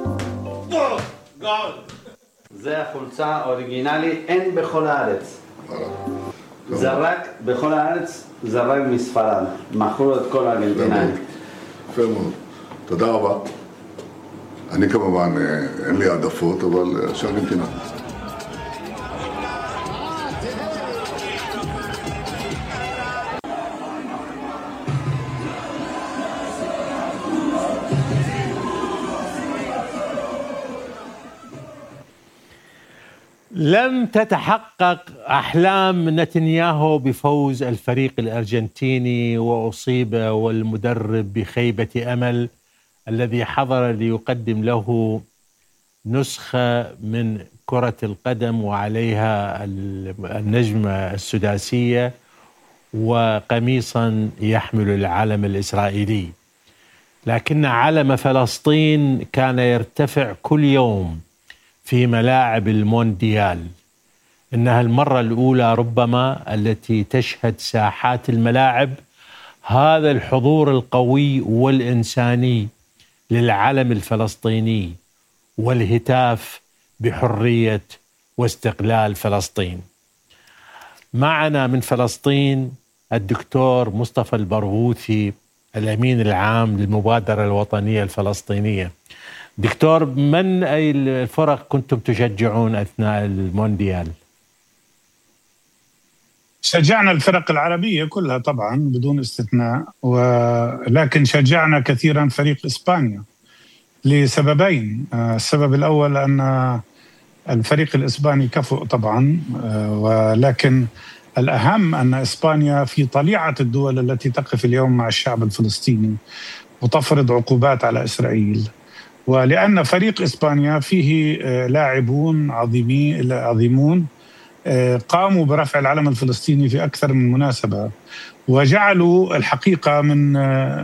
זה החולצה אוריגינלי, אין בכל הארץ. זה רק בכל הארץ, זה רק מספרד. מכרו את כל הארגנטינאים. יפה מאוד. תודה רבה. אני כמובן, אין לי העדפות, אבל שארגנטינה. لم تتحقق أحلام نتنياهو بفوز الفريق الأرجنتيني، وأصيب والمدرب بخيبة أمل الذي حضر ليقدم له نسخة من كرة القدم وعليها النجمة السداسية وقميصا يحمل العلم الإسرائيلي. لكن علم فلسطين كان يرتفع كل يوم في ملاعب المونديال. إنها المرة الأولى ربما التي تشهد ساحات الملاعب هذا الحضور القوي والإنساني للعلم الفلسطيني والهتاف بحرية واستقلال فلسطين. معنا من فلسطين الدكتور مصطفى البرغوثي، الأمين العام للمبادرة الوطنية الفلسطينية. دكتور، من أي الفرق كنتم تشجعون أثناء المونديال؟ شجعنا الفرق العربية كلها طبعا بدون استثناء، ولكن شجعنا كثيرا فريق إسبانيا لسببين. السبب الأول أن الفريق الإسباني كفؤ طبعا، ولكن الأهم أن إسبانيا في طليعة الدول التي تقف اليوم مع الشعب الفلسطيني وتفرض عقوبات على إسرائيل، ولأن فريق إسبانيا فيه لاعبون عظيمون قاموا برفع العلم الفلسطيني في أكثر من مناسبة، وجعلوا الحقيقة من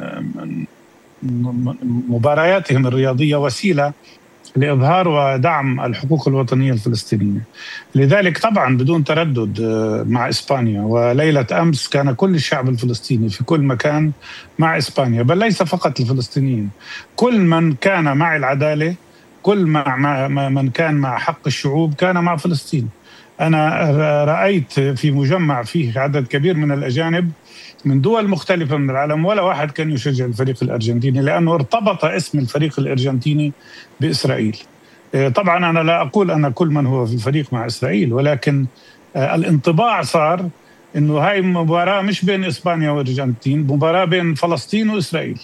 مبارياتهم الرياضية وسيلة لإظهار ودعم الحقوق الوطنية الفلسطينية. لذلك طبعا بدون تردد مع إسبانيا، وليلة أمس كان كل الشعب الفلسطيني في كل مكان مع إسبانيا، بل ليس فقط الفلسطينيين، كل من كان مع العدالة، كل من كان مع حق الشعوب كان مع فلسطين. أنا رأيت في مجمع فيه عدد كبير من الأجانب من دول مختلفة من العالم، ولا واحد كان يشجع الفريق الأرجنتيني، لأنه ارتبط اسم الفريق الأرجنتيني بإسرائيل. طبعا أنا لا أقول أن كل من هو في الفريق مع إسرائيل، ولكن الانطباع صار أنه هاي مباراة مش بين إسبانيا والأرجنتين، مباراة بين فلسطين وإسرائيل،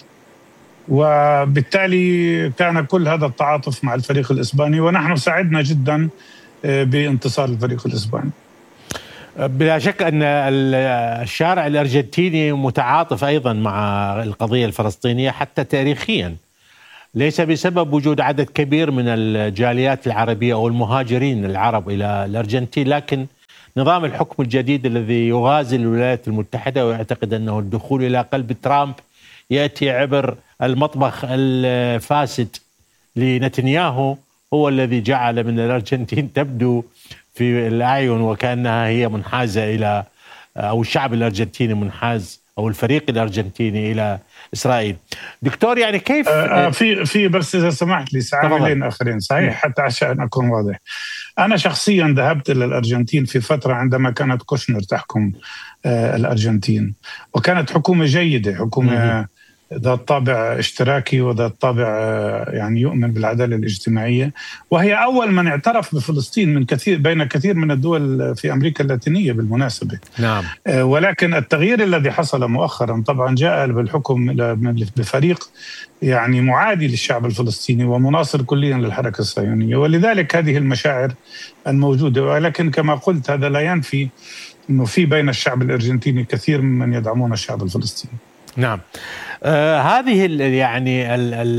وبالتالي كان كل هذا التعاطف مع الفريق الإسباني، ونحن سعدنا جدا بانتصار الفريق الإسباني. بلا شك أن الشارع الأرجنتيني متعاطف أيضا مع القضية الفلسطينية حتى تاريخيا، ليس بسبب وجود عدد كبير من الجاليات العربية أو المهاجرين العرب إلى الأرجنتين، لكن نظام الحكم الجديد الذي يغازل الولايات المتحدة ويعتقد أنه الدخول إلى قلب ترامب يأتي عبر المطبخ الفاسد لنتنياهو هو الذي جعل من الأرجنتين تبدو في الأعين وكأنها هي منحازة إلى، أو الشعب الأرجنتيني منحاز، أو الفريق الأرجنتيني إلى إسرائيل. دكتور، يعني كيف في بس إذا سمحت لي عاملين آخرين صحيح حتى عشان أكون واضح. أنا شخصيا ذهبت إلى الأرجنتين في فترة عندما كانت كوشنر تحكم الأرجنتين، وكانت حكومة جيدة، حكومة ذات طابع اشتراكي وذات طابع يعني يؤمن بالعدالة الاجتماعية، وهي أول من اعترف بفلسطين من بين كثير من الدول في أمريكا اللاتينية بالمناسبة. نعم. ولكن التغيير الذي حصل مؤخرا طبعا جاء بالحكم بفريق يعني معادي للشعب الفلسطيني ومناصر كليا للحركة الصهيونية، ولذلك هذه المشاعر الموجودة. ولكن كما قلت هذا لا ينفي أنه في بين الشعب الأرجنتيني كثير من يدعمون الشعب الفلسطيني. نعم. هذه يعني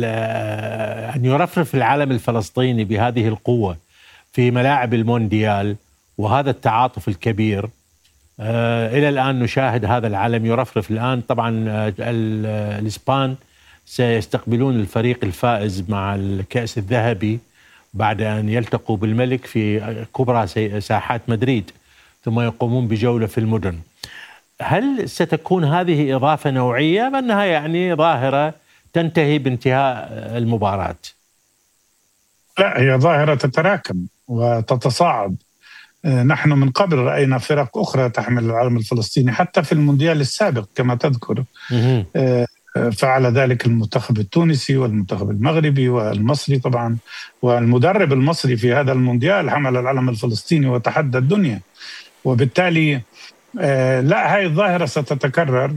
أن يرفرف العلم الفلسطيني بهذه القوة في ملاعب المونديال وهذا التعاطف الكبير، إلى الآن نشاهد هذا العلم يرفرف. الآن طبعا الإسبان سيستقبلون الفريق الفائز مع الكأس الذهبي بعد أن يلتقوا بالملك في كبرى ساحات مدريد، ثم يقومون بجولة في المدن. هل ستكون هذه إضافة نوعية أم أنها يعني ظاهرة تنتهي بانتهاء المباراة؟ لا، هي ظاهرة تتراكم وتتصاعد. نحن من قبل رأينا فرق أخرى تحمل العلم الفلسطيني حتى في المونديال السابق كما تذكر. فعل ذلك المنتخب التونسي والمنتخب المغربي والمصري طبعا، والمدرب المصري في هذا المونديال حمل العلم الفلسطيني وتحدى الدنيا. وبالتالي لا، هاي الظاهرة ستتكرر.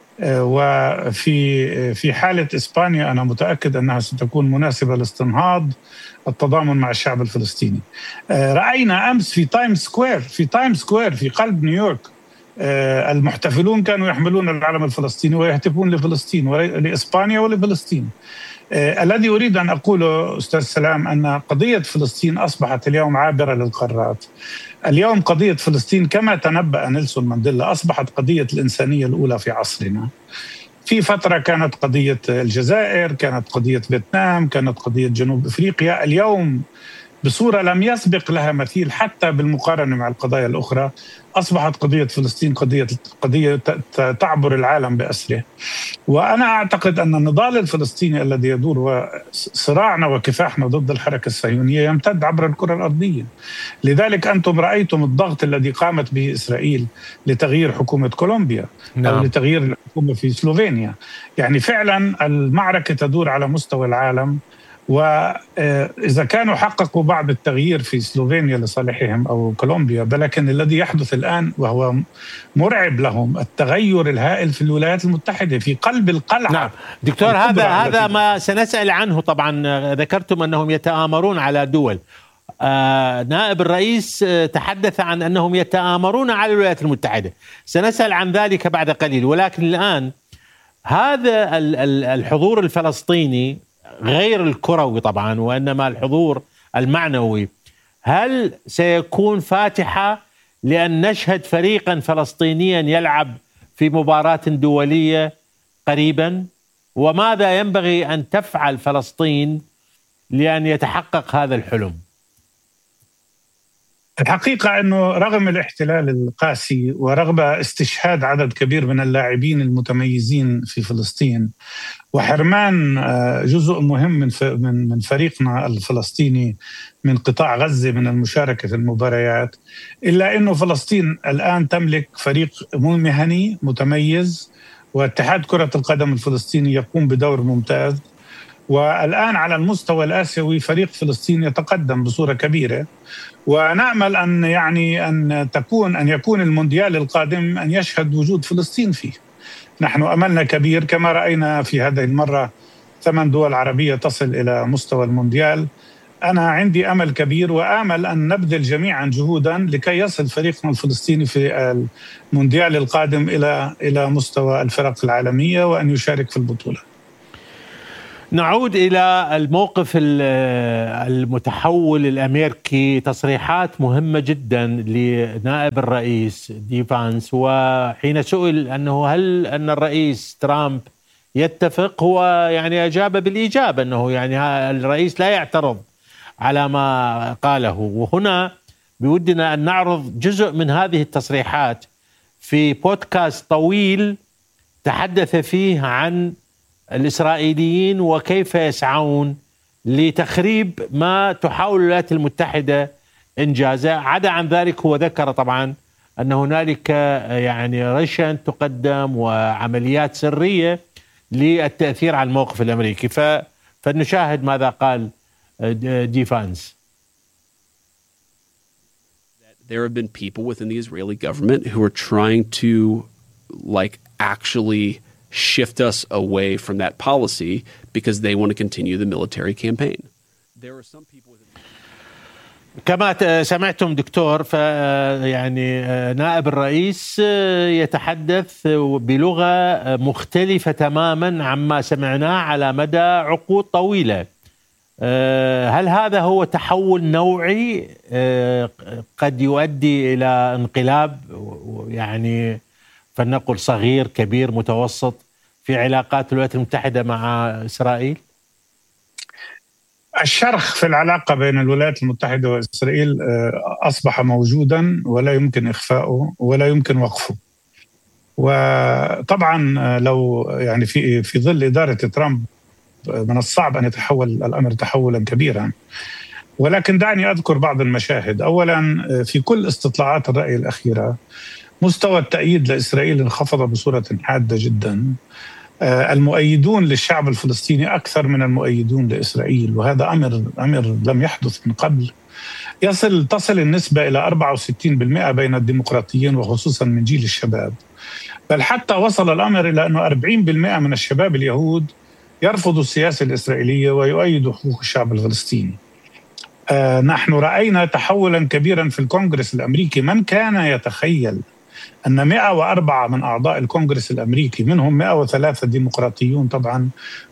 وفي حالة إسبانيا أنا متأكد أنها ستكون مناسبة لاستنهاض التضامن مع الشعب الفلسطيني. رأينا أمس في تايم سكوير في قلب نيويورك المحتفلون كانوا يحملون العلم الفلسطيني ويهتفون لفلسطين ولإسبانيا ولفلسطين. الذي أريد أن أقوله أستاذ سلام أن قضية فلسطين أصبحت اليوم عابرة للقارات. اليوم قضية فلسطين كما تنبأ نيلسون مانديلا أصبحت قضية الإنسانية الأولى في عصرنا. في فترة كانت قضية الجزائر، كانت قضية فيتنام، كانت قضية جنوب أفريقيا. اليوم بصورة لم يسبق لها مثيل حتى بالمقارنة مع القضايا الأخرى أصبحت قضية فلسطين قضية تعبر العالم بأسره. وأنا أعتقد أن النضال الفلسطيني الذي يدور وصراعنا وكفاحنا ضد الحركة الصهيونية يمتد عبر الكرة الأرضية. لذلك أنتم رأيتم الضغط الذي قامت به إسرائيل لتغيير حكومة كولومبيا أو لتغيير الحكومة في سلوفينيا. يعني فعلا المعركة تدور على مستوى العالم، وإذا كانوا حققوا بعض التغيير في سلوفينيا لصالحهم أو كولومبيا، لكن الذي يحدث الآن وهو مرعب لهم التغير الهائل في الولايات المتحدة في قلب القلعة. نعم دكتور، هذا ما سنسأل عنه. طبعا ذكرتم أنهم يتآمرون على دول. نائب الرئيس تحدث عن أنهم يتآمرون على الولايات المتحدة، سنسأل عن ذلك بعد قليل. ولكن الآن هذا الحضور الفلسطيني غير الكروي طبعا وإنما الحضور المعنوي، هل سيكون فاتحة لأن نشهد فريقا فلسطينيا يلعب في مباراة دولية قريبا؟ وماذا ينبغي أن تفعل فلسطين لأن يتحقق هذا الحلم؟ الحقيقة أنه رغم الاحتلال القاسي ورغم استشهاد عدد كبير من اللاعبين المتميزين في فلسطين وحرمان جزء مهم من فريقنا الفلسطيني من قطاع غزة من المشاركة في المباريات، إلا أنه فلسطين الآن تملك فريق مهني متميز، واتحاد كرة القدم الفلسطيني يقوم بدور ممتاز. والآن على المستوى الآسيوي فريق فلسطين يتقدم بصورة كبيرة، ونأمل أن يكون المونديال القادم أن يشهد وجود فلسطين فيه. نحن أملنا كبير كما رأينا في هذه المرة 8 دول عربية تصل إلى مستوى المونديال. أنا عندي أمل كبير وآمل أن نبذل جميعا جهودا لكي يصل فريقنا الفلسطيني في المونديال القادم إلى مستوى الفرق العالمية وأن يشارك في البطولة. نعود إلى الموقف المتحول الأمريكي. تصريحات مهمة جدا لنائب الرئيس دي فانس، وحين سئل أنه هل أن الرئيس ترامب يتفق، هو يعني أجاب بالإجابة أنه يعني الرئيس لا يعترض على ما قاله. وهنا بودنا أن نعرض جزء من هذه التصريحات في بودكاست طويل تحدث فيه عن الإسرائيليين وكيف يسعون لتخريب ما تحاول الولايات المتحدة إنجازه. عدا عن ذلك هو ذكر طبعا أن هنالك يعني رشن تقدم وعمليات سرية للتأثير على الموقف الأمريكي. فنشاهد ماذا قال دي فانس. There have been people within the Israeli government who are trying to actually shift us away from that policy because they want to continue the military campaign. There are some people كما سمعتم دكتور، يعني نائب الرئيس يتحدث بلغة مختلفة تماما عما سمعناه على مدى عقود طويلة. هل هذا هو تحول نوعي قد يؤدي إلى انقلاب يعني فلنقل صغير كبير متوسط في علاقات الولايات المتحدة مع إسرائيل؟ الشرخ في العلاقة بين الولايات المتحدة وإسرائيل أصبح موجودا ولا يمكن إخفاؤه ولا يمكن وقفه. وطبعا لو يعني في ظل إدارة ترامب من الصعب أن يتحول الأمر تحولا كبيرا. ولكن دعني أذكر بعض المشاهد. أولا، في كل استطلاعات الرأي الأخيرة مستوى التأييد لإسرائيل انخفض بصورة حادة جدا. المؤيدون للشعب الفلسطيني أكثر من المؤيدون لإسرائيل، وهذا أمر لم يحدث من قبل. تصل النسبة إلى 64% بين الديمقراطيين وخصوصا من جيل الشباب، بل حتى وصل الأمر إلى أنه 40% من الشباب اليهود يرفضوا السياسة الإسرائيلية ويؤيدوا حقوق الشعب الفلسطيني. نحن رأينا تحولا كبيرا في الكونغرس الأمريكي. من كان يتخيل أن 104 من أعضاء الكونغرس الأمريكي، منهم 103 ديمقراطيون طبعا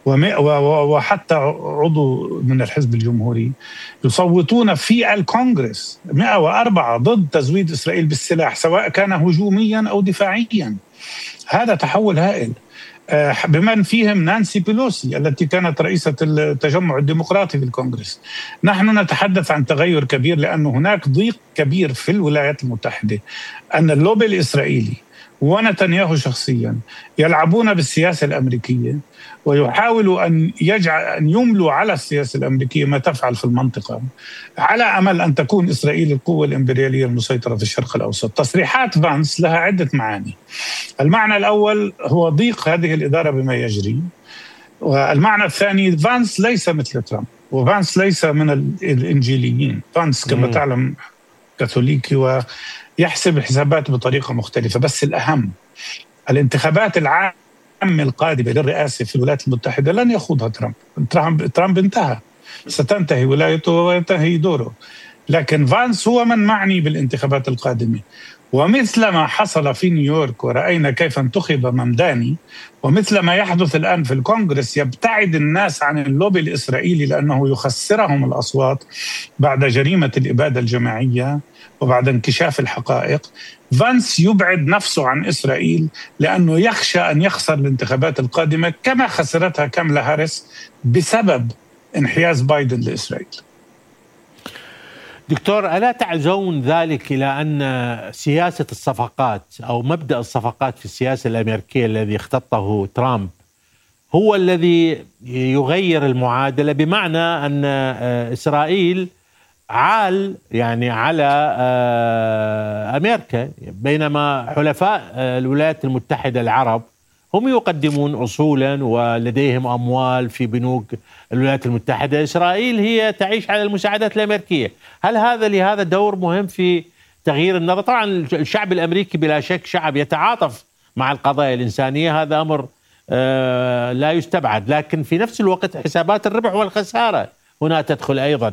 وحتى عضو من الحزب الجمهوري، يصوتون في الكونغرس 104 ضد تزويد إسرائيل بالسلاح، سواء كان هجوميا أو دفاعيا. هذا تحول هائل، بمن فيهم نانسي بيلوسي التي كانت رئيسة التجمع الديمقراطي في الكونغرس. نحن نتحدث عن تغير كبير، لأن هناك ضيق كبير في الولايات المتحدة أن اللوبي الإسرائيلي ونتنياهو شخصيا يلعبون بالسياسة الأمريكية ويحاولوا أن يملوا على السياسة الأمريكية ما تفعل في المنطقة، على أمل أن تكون إسرائيل القوة الإمبريالية المسيطرة في الشرق الأوسط. تصريحات فانس لها عدة معاني. المعنى الأول هو ضيق هذه الإدارة بما يجري، والمعنى الثاني فانس ليس مثل ترامب، وفانس ليس من الإنجيليين. فانس كما تعلم كاثوليكي ويحسب حسابات بطريقة مختلفة. بس الأهم، الانتخابات العامة القادمة للرئاسة في الولايات المتحدة لن يخوضها ترامب انتهى، ستنتهي ولايته وينتهي دوره، لكن فانس هو من معني بالانتخابات القادمة. ومثل ما حصل في نيويورك ورأينا كيف انتخب ممداني، ومثل ما يحدث الآن في الكونغرس، يبتعد الناس عن اللوبي الإسرائيلي لأنه يخسرهم الأصوات بعد جريمة الإبادة الجماعية وبعد انكشاف الحقائق. فانس يبعد نفسه عن إسرائيل لأنه يخشى أن يخسر الانتخابات القادمة كما خسرتها كاملا هاريس بسبب انحياز بايدن لإسرائيل. دكتور، ألا تعزون ذلك إلى أن سياسة الصفقات أو مبدأ الصفقات في السياسة الأمريكية الذي اختطه ترامب هو الذي يغير المعادلة، بمعنى أن إسرائيل عال يعني على أمريكا، بينما حلفاء الولايات المتحدة العرب هم يقدمون أصولا ولديهم أموال في بنوك الولايات المتحدة. إسرائيل هي تعيش على المساعدات الأمريكية. هل هذا لهذا دور مهم في تغيير النظرة؟ طبعا الشعب الأمريكي بلا شك شعب يتعاطف مع القضايا الإنسانية، هذا أمر لا يستبعد، لكن في نفس الوقت حسابات الربح والخسارة هنا تدخل أيضا.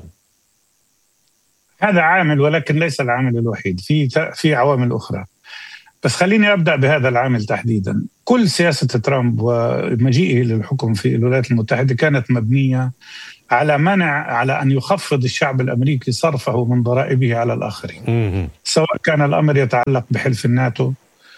هذا عامل، ولكن ليس العامل الوحيد، في عوامل أخرى. بس خليني أبدأ بهذا العامل تحديدا. كل سياسة ترامب ومجيئه للحكم في الولايات المتحدة كانت مبنية على على أن يخفض الشعب الأمريكي صرفه من ضرائبه على الآخرين، سواء كان الأمر يتعلق بحلف الناتو،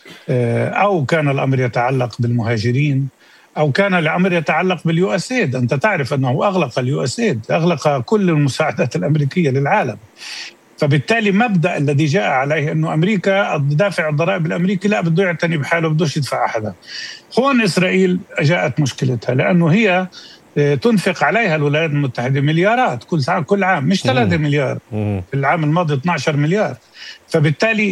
أو كان الأمر يتعلق بالمهاجرين، أو كان الأمر يتعلق بالUSAID. أنت تعرف أنه أغلق الUSAID، أغلق كل المساعدات الأمريكية للعالم. فبالتالي مبدأ الذي جاء عليه أنه أمريكا دافع الضرائب الأمريكي لا بده يعتني بحاله، بدوش يدفع أحدا. هون إسرائيل جاءت مشكلتها، لأنه هي تنفق عليها الولايات المتحدة مليارات كل عام، مش 3 مليار، في العام الماضي 12 مليار. فبالتالي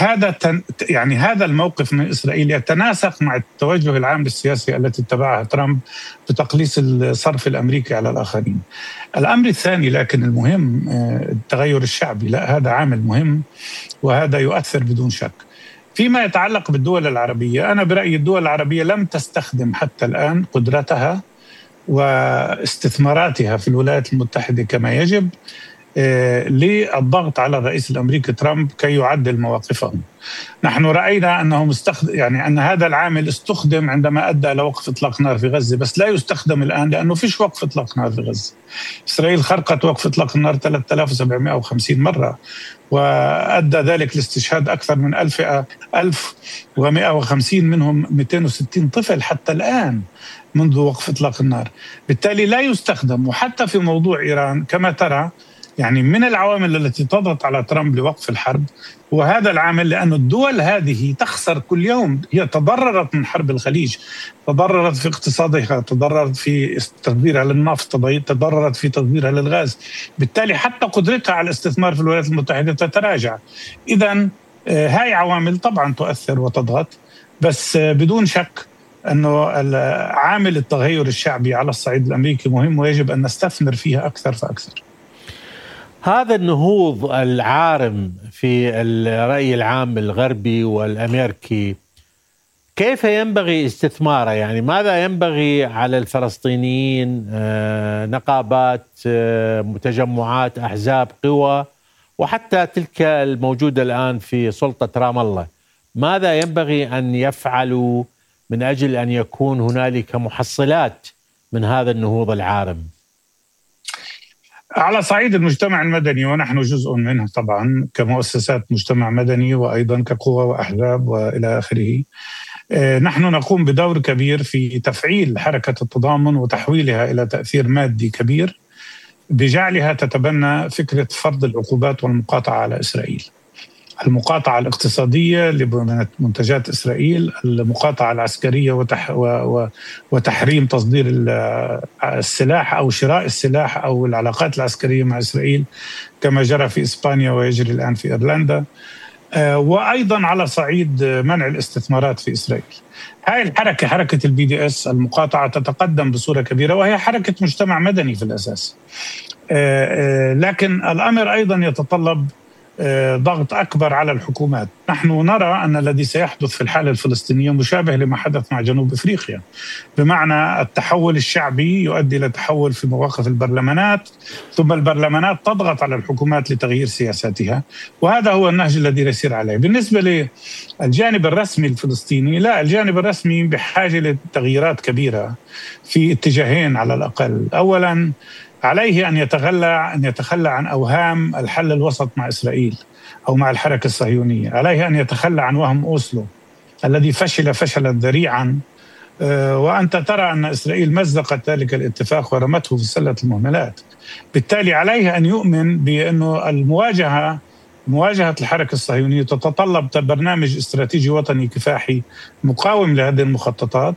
هذا الموقف من إسرائيل يتناسق مع التوجه العام للسياسة التي اتبعها ترامب بتقليص الصرف الأمريكي على الآخرين. الأمر الثاني لكن المهم التغير الشعبي، لا هذا عامل مهم وهذا يؤثر بدون شك. فيما يتعلق بالدول العربية، أنا برأيي الدول العربية لم تستخدم حتى الآن قدرتها واستثماراتها في الولايات المتحدة كما يجب للضغط على الرئيس الأمريكي ترامب كي يعدل مواقفهم. نحن رأينا أنه أن هذا العامل استخدم عندما أدى إلى وقف إطلاق نار في غزة، بس لا يستخدم الآن لأنه فيش وقف إطلاق نار في غزة. إسرائيل خرقت وقف إطلاق النار 3750 مرة، وأدى ذلك لاستشهاد أكثر من 1150 منهم 260 طفل حتى الآن منذ وقف إطلاق النار. بالتالي لا يستخدم. وحتى في موضوع إيران كما ترى يعني من العوامل التي تضغط على ترامب لوقف الحرب وهذا العامل، لأن الدول هذه تخسر كل يوم. هي تضررت من حرب الخليج، تضررت في اقتصادها، تضررت في تصديرها للنفط، تضررت في تصديرها للغاز، بالتالي حتى قدرتها على الاستثمار في الولايات المتحدة تتراجع. إذن هاي عوامل طبعا تؤثر وتضغط، بس بدون شك أنه عامل التغير الشعبي على الصعيد الأمريكي مهم ويجب أن نستثمر فيها أكثر فأكثر. هذا النهوض العارم في الرأي العام الغربي والأمريكي كيف ينبغي استثماره؟ يعني ماذا ينبغي على الفلسطينيين؟ نقابات، تجمعات، أحزاب، قوى، وحتى تلك الموجودة الآن في سلطة رام الله، ماذا ينبغي أن يفعلوا من أجل أن يكون هنالك محصلات من هذا النهوض العارم؟ على صعيد المجتمع المدني، ونحن جزء منه طبعا كمؤسسات مجتمع مدني وأيضا كقوى وأحزاب وإلى آخره، نحن نقوم بدور كبير في تفعيل حركة التضامن وتحويلها إلى تأثير مادي كبير بجعلها تتبنى فكرة فرض العقوبات والمقاطعة على إسرائيل. المقاطعة الاقتصادية لمنتجات إسرائيل، المقاطعة العسكرية وتحريم تصدير السلاح أو شراء السلاح أو العلاقات العسكرية مع إسرائيل كما جرى في إسبانيا ويجري الآن في إيرلندا، وأيضا على صعيد منع الاستثمارات في إسرائيل. هاي الحركة، حركة الBDS المقاطعة، تتقدم بصورة كبيرة وهي حركة مجتمع مدني في الأساس، لكن الأمر أيضا يتطلب ضغط أكبر على الحكومات. نحن نرى أن الذي سيحدث في الحالة الفلسطينية مشابه لما حدث مع جنوب إفريقيا، بمعنى التحول الشعبي يؤدي إلى تحول في مواقف البرلمانات، ثم البرلمانات تضغط على الحكومات لتغيير سياساتها، وهذا هو النهج الذي يسير عليه. بالنسبة للجانب الرسمي الفلسطيني، لا، الجانب الرسمي بحاجة لتغييرات كبيرة في اتجاهين على الأقل. أولاً عليه أن يتخلى عن أوهام الحل الوسط مع إسرائيل أو مع الحركة الصهيونية. عليه أن يتخلى عن وهم أوسلو الذي فشل فشلا ذريعا، وأنت ترى أن إسرائيل مزقت ذلك الاتفاق ورمته في سلة المهملات. بالتالي عليه أن يؤمن بأنه مواجهة الحركة الصهيونية تتطلب برنامج استراتيجي وطني كفاحي مقاوم لهذه المخططات،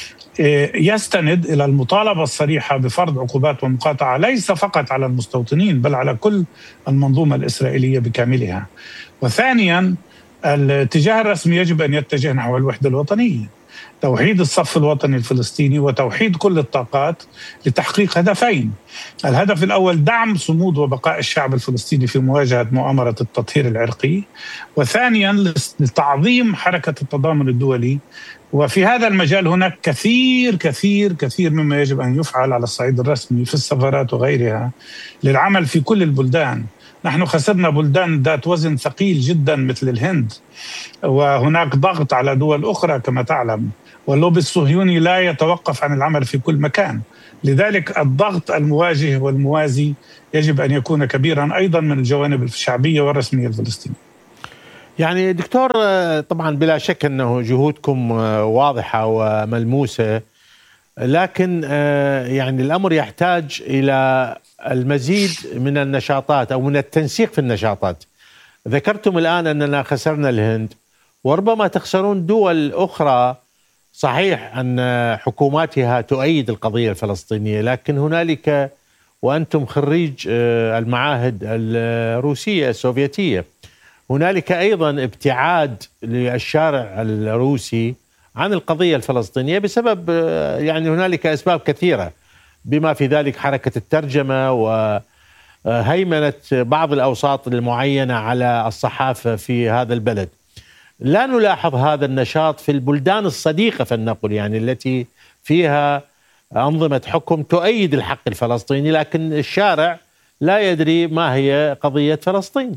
يستند إلى المطالبة الصريحة بفرض عقوبات ومقاطعة ليس فقط على المستوطنين بل على كل المنظومة الإسرائيلية بكاملها. وثانياً الاتجاه الرسمي يجب أن يتجه نحو الوحدة الوطنية، توحيد الصف الوطني الفلسطيني وتوحيد كل الطاقات لتحقيق هدفين. الهدف الأول دعم صمود وبقاء الشعب الفلسطيني في مواجهة مؤامرة التطهير العرقي، وثانياً لتعظيم حركة التضامن الدولي. وفي هذا المجال هناك كثير كثير كثير مما يجب أن يفعل على الصعيد الرسمي في السفارات وغيرها للعمل في كل البلدان. نحن خسرنا بلدان ذات وزن ثقيل جدا مثل الهند، وهناك ضغط على دول أخرى كما تعلم، واللوبي الصهيوني لا يتوقف عن العمل في كل مكان. لذلك الضغط المواجه والموازي يجب أن يكون كبيرا أيضا من الجوانب الشعبية والرسمية الفلسطينية. يعني دكتور، طبعا بلا شك أنه جهودكم واضحة وملموسة، لكن يعني الأمر يحتاج إلى المزيد من النشاطات أو من التنسيق في النشاطات. ذكرتم الآن أننا خسرنا الهند، وربما تخسرون دول أخرى. صحيح أن حكوماتها تؤيد القضية الفلسطينية، لكن هنالك، وأنتم خريج المعاهد الروسية السوفيتية، هنالك أيضا ابتعاد للشارع الروسي عن القضية الفلسطينية بسبب يعني هنالك أسباب كثيرة، بما في ذلك حركة الترجمة وهيمنة بعض الأوساط المعينة على الصحافة في هذا البلد. لا نلاحظ هذا النشاط في البلدان الصديقة فلنقل، يعني التي فيها أنظمة حكم تؤيد الحق الفلسطيني، لكن الشارع لا يدري ما هي قضية فلسطين.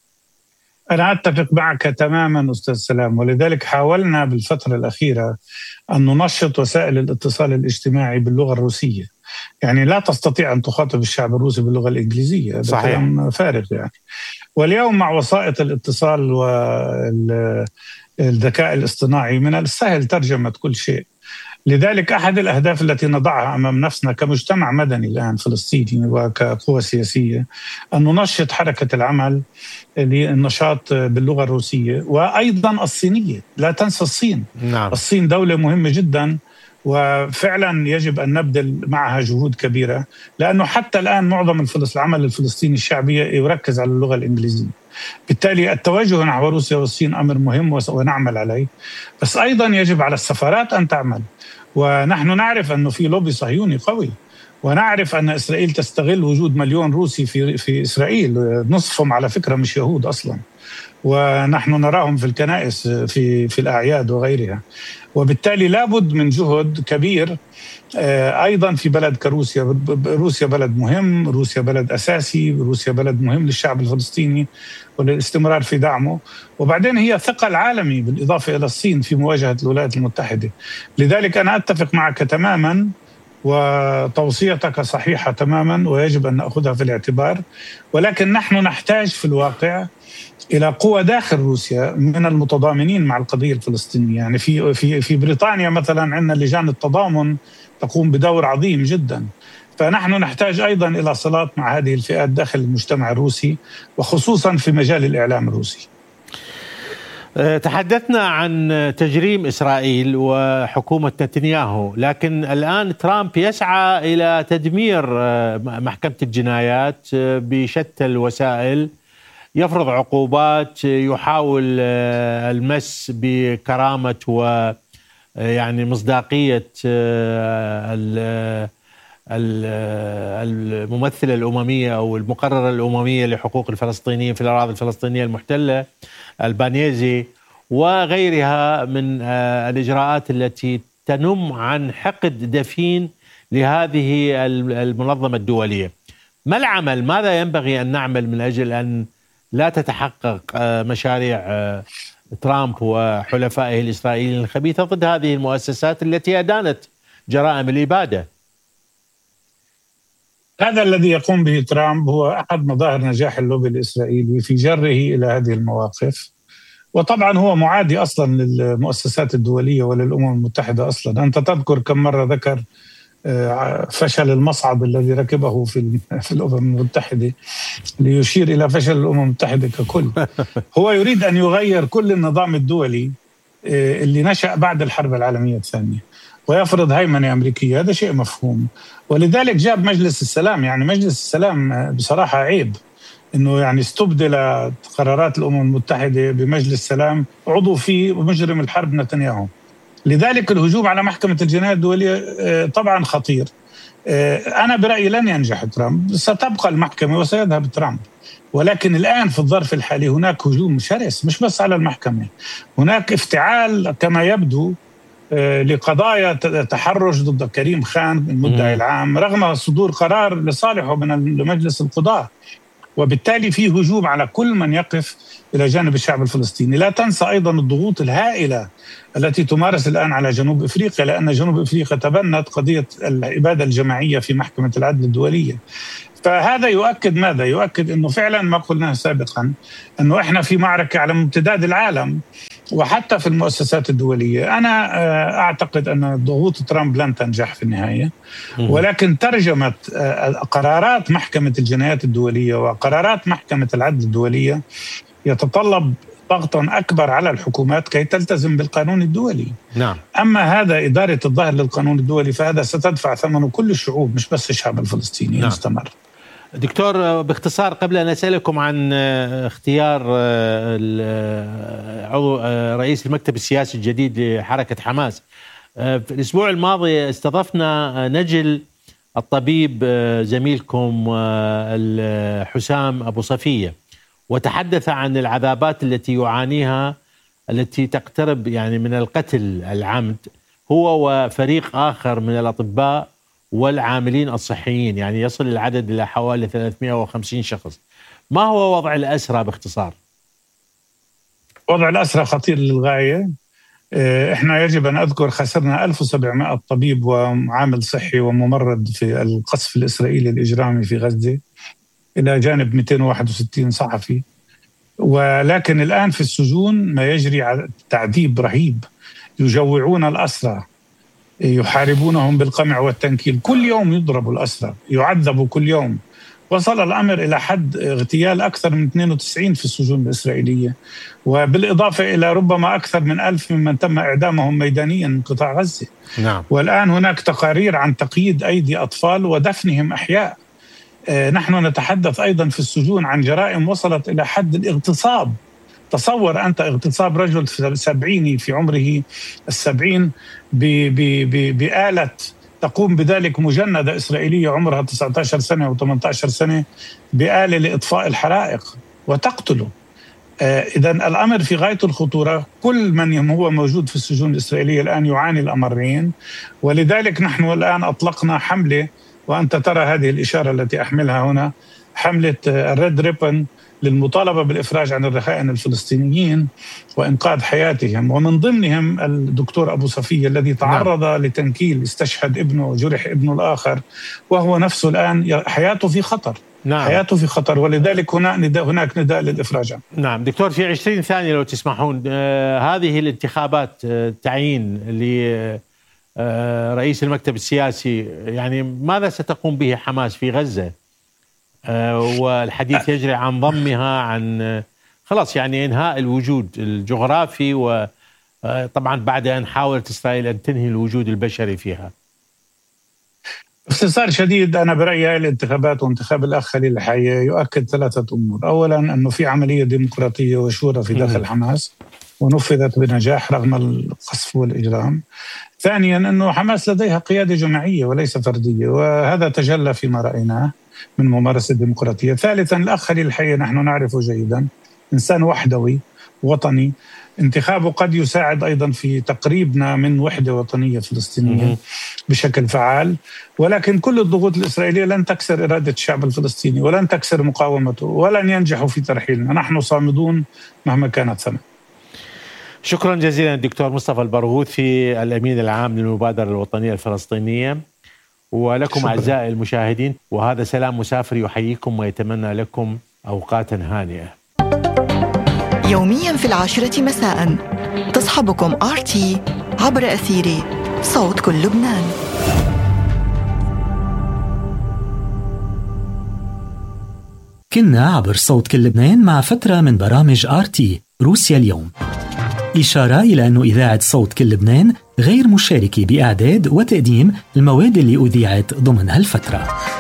أنا أتفق معك تماما أستاذ سلام، ولذلك حاولنا بالفترة الأخيرة أن ننشط وسائل الاتصال الاجتماعي باللغة الروسية. يعني لا تستطيع أن تخاطب الشعب الروسي باللغة الإنجليزية، هذا كلام فارغ يعني. واليوم مع وسائط الاتصال والذكاء الاصطناعي من السهل ترجمة كل شيء. لذلك أحد الأهداف التي نضعها أمام نفسنا كمجتمع مدني الآن فلسطيني وكقوة سياسية أن ننشط حركة العمل للنشاط باللغة الروسية وأيضا الصينية. لا تنسى الصين. نعم. الصين دولة مهمة جدا وفعلا يجب أن نبذل معها جهود كبيرة، لأنه حتى الآن معظم العمل الفلسطيني الشعبي يركز على اللغة الإنجليزية. بالتالي التوجه نحو روسيا والصين أمر مهم ونعمل عليه، بس أيضا يجب على السفارات أن تعمل. ونحن نعرف أنه في لوبي صهيوني قوي، ونعرف أن إسرائيل تستغل وجود 1,000,000 روسي في إسرائيل، نصفهم على فكرة مش يهود أصلا، ونحن نراهم في الكنائس في الأعياد وغيرها. وبالتالي لابد من جهد كبير أيضا في بلد كروسيا. روسيا بلد مهم، روسيا بلد أساسي، روسيا بلد مهم للشعب الفلسطيني وللاستمرار في دعمه. وبعدين هي ثقل عالمي بالإضافة إلى الصين في مواجهة الولايات المتحدة. لذلك أنا أتفق معك تماما، وتوصيتك صحيحة تماما ويجب أن نأخذها في الاعتبار. ولكن نحن نحتاج في الواقع إلى قوة داخل روسيا من المتضامنين مع القضية الفلسطينية. يعني في بريطانيا مثلا عندنا لجان التضامن تقوم بدور عظيم جدا، فنحن نحتاج أيضا إلى صلات مع هذه الفئات داخل المجتمع الروسي وخصوصا في مجال الإعلام الروسي. تحدثنا عن تجريم إسرائيل وحكومة نتنياهو، لكن الآن ترامب يسعى إلى تدمير محكمة الجنايات بشتى الوسائل، يفرض عقوبات، يحاول المس بكرامة ويعني مصداقية الممثلة الأممية أو المقررة الأممية لحقوق الفلسطينيين في الأراضي الفلسطينية المحتلة البانيزي وغيرها من الإجراءات التي تنم عن حقد دفين لهذه المنظمة الدولية. ما العمل؟ ماذا ينبغي أن نعمل من أجل أن لا تتحقق مشاريع ترامب وحلفائه الإسرائيليين الخبيثة ضد هذه المؤسسات التي أدانت جرائم الإبادة؟ هذا الذي يقوم به ترامب هو أحد مظاهر نجاح اللوبي الإسرائيلي في جره إلى هذه المواقف. وطبعا هو معادي أصلا للمؤسسات الدولية وللأمم المتحدة أصلا. أنت تذكر كم مرة ذكر فشل المصعد الذي ركبه في الأمم المتحدة ليشير إلى فشل الأمم المتحدة ككل. هو يريد أن يغير كل النظام الدولي اللي نشأ بعد الحرب العالمية الثانية ويفرض هيمنة أمريكية. هذا شيء مفهوم، ولذلك جاب مجلس السلام. يعني مجلس السلام بصراحة عيب إنه يعني استبدل قرارات الأمم المتحدة بمجلس السلام عضو فيه مجرم الحرب نتنياهو. لذلك الهجوم على محكمة الجنايات الدولية طبعا خطير. أنا برأيي لن ينجح ترامب، ستبقى المحكمة وسيذهب ترامب. ولكن الآن في الظرف الحالي هناك هجوم شرس مش بس على المحكمة، هناك افتعال كما يبدو لقضايا تحرش ضد كريم خان المدعي العام رغم صدور قرار لصالحه من مجلس القضاء. وبالتالي في هجوم على كل من يقف إلى جانب الشعب الفلسطيني. لا تنسى أيضا الضغوط الهائلة التي تمارس الآن على جنوب إفريقيا، لأن جنوب إفريقيا تبنت قضية الإبادة الجماعية في محكمة العدل الدولية. فهذا يؤكد ماذا؟ يؤكد أنه فعلا ما قلناه سابقا، أنه إحنا في معركة على امتداد العالم وحتى في المؤسسات الدولية. أنا أعتقد أن ضغوط ترامب لن تنجح في النهاية، ولكن ترجمة قرارات محكمة الجنايات الدولية وقرارات محكمة العدل الدولية يتطلب ضغطا أكبر على الحكومات كي تلتزم بالقانون الدولي. نعم. أما هذا إدارة الظهر للقانون الدولي فهذا ستدفع ثمنه كل الشعوب مش بس الشعب الفلسطيني. نعم. مستمر. دكتور باختصار قبل أن أسألكم عن اختيار رئيس المكتب السياسي الجديد لحركة حماس، في الأسبوع الماضي استضفنا نجل الطبيب زميلكم حسام أبو صفية، وتحدث عن العذابات التي يعانيها التي تقترب يعني من القتل العمد هو وفريق آخر من الأطباء والعاملين الصحيين، يعني يصل العدد إلى حوالي 350 شخص. ما هو وضع الأسرى باختصار؟ وضع الأسرى خطير للغاية. إحنا يجب أن أذكر خسرنا 1700 طبيب وعامل صحي وممرض في القصف الإسرائيلي الإجرامي في غزة، إلى جانب 261 صحفي. ولكن الآن في السجون ما يجري تعذيب رهيب، يجوعون الأسرى يحاربونهم بالقمع والتنكيل، كل يوم يضربوا الأسرى، يعذبوا كل يوم. وصل الأمر إلى حد اغتيال أكثر من 92 في السجون الإسرائيلية، وبالإضافة إلى ربما أكثر من 1000 ممن تم إعدامهم ميدانيا من قطاع غزة. نعم. والآن هناك تقارير عن تقييد أيدي أطفال ودفنهم أحياء. نحن نتحدث أيضا في السجون عن جرائم وصلت إلى حد الاغتصاب. تصور أنت اغتصاب رجل سبعيني في عمره 70 بآلة تقوم بذلك مجندة إسرائيلية عمرها 19 سنة و18 سنة بآلة لإطفاء الحرائق وتقتله. إذن الأمر في غاية الخطورة. كل من هو موجود في السجون الإسرائيلية الآن يعاني الأمرين، ولذلك نحن الآن أطلقنا حملة، وأنت ترى هذه الإشارة التي أحملها هنا، حملة الريد ريبن للمطالبة بالإفراج عن الرهائن الفلسطينيين وإنقاذ حياتهم، ومن ضمنهم الدكتور أبو صفية الذي تعرض لتنكيل، استشهد ابنه وجرح ابنه الآخر، وهو نفسه الآن حياته في خطر. نعم. حياته في خطر، ولذلك هناك نداء للإفراج. نعم دكتور، في 20 ثانية لو تسمحون، هذه الانتخابات تعيين لرئيس المكتب السياسي، يعني ماذا ستقوم به حماس في غزة؟ والحديث يجري عن ضمها، عن خلاص يعني إنهاء الوجود الجغرافي، وطبعا بعد أن حاولت إسرائيل أن تنهي الوجود البشري فيها. باختصار شديد، أنا برأيي الانتخابات وانتخاب الأخ خليل الحية يؤكد 3 أمور. أولا أنه في عملية ديمقراطية وشورى في داخل حماس ونفذت بنجاح رغم القصف والإجرام. ثانيا أنه حماس لديها قيادة جماعية وليس فردية، وهذا تجلى فيما رأيناه من ممارسة الديمقراطية. ثالثا الأخ خليل الحية نحن نعرفه جيدا، إنسان وحدوي وطني، انتخابه قد يساعد أيضا في تقريبنا من وحدة وطنية فلسطينية بشكل فعال، ولكن كل الضغوط الإسرائيلية لن تكسر إرادة الشعب الفلسطيني ولن تكسر مقاومته ولن ينجحوا في ترحيلنا. نحن صامدون مهما كانت ثمن. شكرا جزيلا الدكتور مصطفى البرغوثي، الأمين العام للمبادرة الوطنية الفلسطينية، ولكم أعزائي المشاهدين، وهذا سلام مسافر يحييكم ويتمنى لكم أوقاتا هانئة. يوميا في 10 مساء تصحبكم RT عبر أثير صوت كل لبنان. كنا عبر صوت كل لبنان مع فترة من برامج RT روسيا اليوم. إشارة إلى أن إذاعة صوت كل لبنان غير مشاركة بإعداد وتقديم المواد اللي أذيعت ضمن هالفترة.